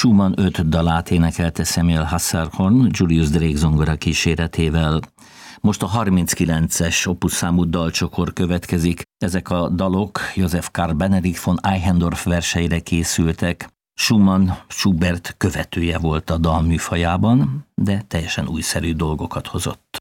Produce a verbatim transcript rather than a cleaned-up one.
Schumann öt dalát énekelte Samuel Hasselhorn Julius Drake zongora kíséretével. Most a harminckilences opus számú dalcsokor következik. Ezek a dalok Joseph Karl Benedikt von Eichendorff verseire készültek. Schumann Schubert követője volt a dal műfajában, de teljesen újszerű dolgokat hozott.